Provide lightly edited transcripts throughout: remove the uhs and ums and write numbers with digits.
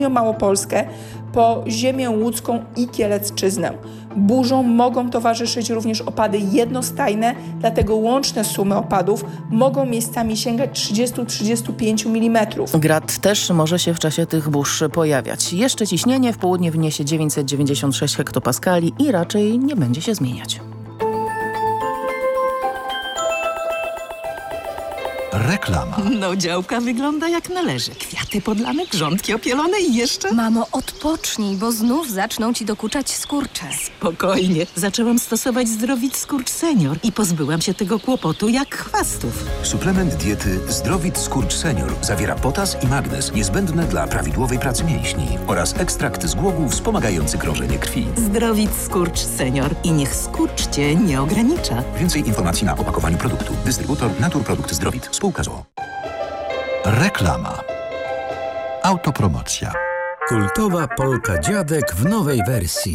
Małopolskę po ziemię łódzką i Kielecczyznę. Burzom mogą towarzyszyć również opady jednostajne, dlatego łączne sumy opadów mogą miejscami sięgać 30-35 mm. Grad też może się w czasie tych burz pojawiać. Jeszcze ciśnienie w południe wyniesie 996 hektopaskali i raczej nie będzie się zmieniać. Reklama. No, działka wygląda jak należy. Kwiaty podlane, grządki opielone i jeszcze... Mamo, odpocznij, bo znów zaczną ci dokuczać skurcze. Spokojnie. Zaczęłam stosować Zdrowit Skurcz Senior i pozbyłam się tego kłopotu jak chwastów. Suplement diety Zdrowit Skurcz Senior zawiera potas i magnez niezbędne dla prawidłowej pracy mięśni oraz ekstrakt z głogów wspomagający krążenie krwi. Zdrowit Skurcz Senior i niech skurcz cię nie ogranicza. Więcej informacji na opakowaniu produktu. Dystrybutor Naturprodukt Zdrowit. Spółka z o.o. Reklama. Autopromocja. Kultowa polka Dziadek w nowej wersji.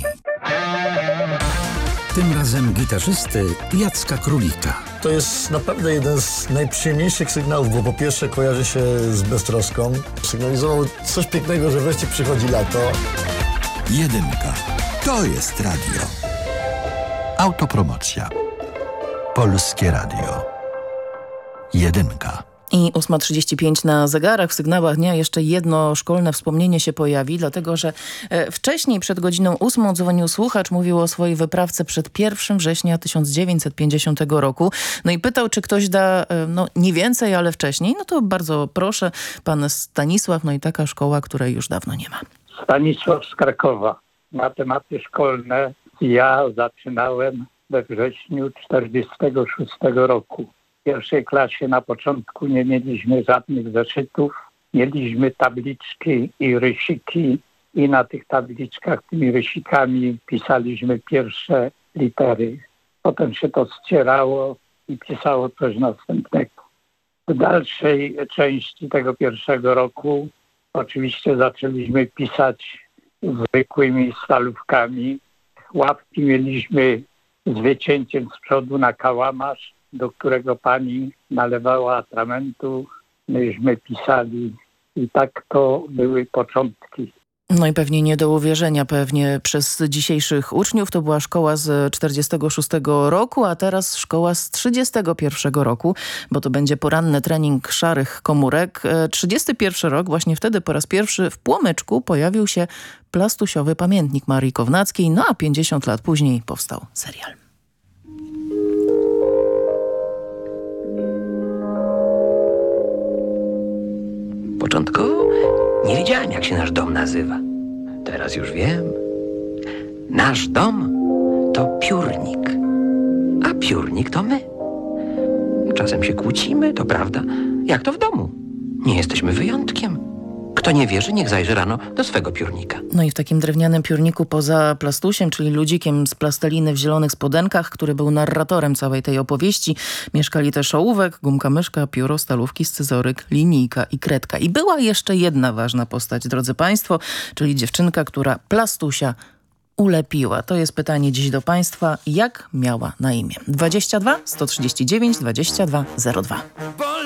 Tym razem gitarzysty Jacka Królika. To jest naprawdę jeden z najprzyjemniejszych sygnałów, bo po pierwsze kojarzy się z beztroską. Sygnalizował coś pięknego, że wreszcie przychodzi lato. Jedynka. To jest radio. Autopromocja. Polskie Radio. Jedynka. I 8:35 na zegarach. W sygnałach dnia jeszcze jedno szkolne wspomnienie się pojawi, dlatego że wcześniej, przed godziną 8 dzwonił słuchacz, mówił o swojej wyprawce przed 1 września 1950 roku. No i pytał, czy ktoś da, nie więcej, ale wcześniej. No to bardzo proszę, pan Stanisław, no i taka szkoła, której już dawno nie ma. Stanisław z Krakowa. Matematy szkolne ja zaczynałem we wrześniu 1946 roku. W pierwszej klasie na początku nie mieliśmy żadnych zeszytów, mieliśmy tabliczki i rysiki i na tych tabliczkach tymi rysikami pisaliśmy pierwsze litery. Potem się to ścierało i pisało coś następnego. W dalszej części tego pierwszego roku oczywiście zaczęliśmy pisać zwykłymi stalówkami. Łapki mieliśmy z wycięciem z przodu na kałamarz, do którego pani nalewała atramentu, myśmy pisali i tak to były początki. No i pewnie nie do uwierzenia przez dzisiejszych uczniów. To była szkoła z 46 roku, a teraz szkoła z 31 roku, bo to będzie poranny trening szarych komórek. 31 rok, właśnie wtedy po raz pierwszy w Płomyczku pojawił się plastusiowy pamiętnik Marii Kownackiej, no a 50 lat później powstał serial. Początkowo nie wiedziałem, jak się nasz dom nazywa. Teraz już wiem. Nasz dom to piórnik, a piórnik to my. Czasem się kłócimy, to prawda, jak to w domu. Nie jesteśmy wyjątkiem. Kto nie wierzy, niech zajrzy rano do swego piórnika. No i w takim drewnianym piórniku poza Plastusiem, czyli ludzikiem z plasteliny w zielonych spodenkach, który był narratorem całej tej opowieści, mieszkali też ołówek, gumka myszka, pióro, stalówki, scyzoryk, linijka i kredka. I była jeszcze jedna ważna postać, drodzy państwo, czyli dziewczynka, która Plastusia ulepiła. To jest pytanie dziś do państwa. Jak miała na imię? 22 139 22 02.